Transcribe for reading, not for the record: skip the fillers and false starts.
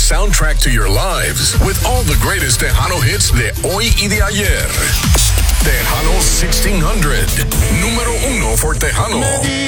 soundtrack to your lives with all the greatest Tejano hits de hoy y de ayer. Tejano 1600, número 1 for Tejano.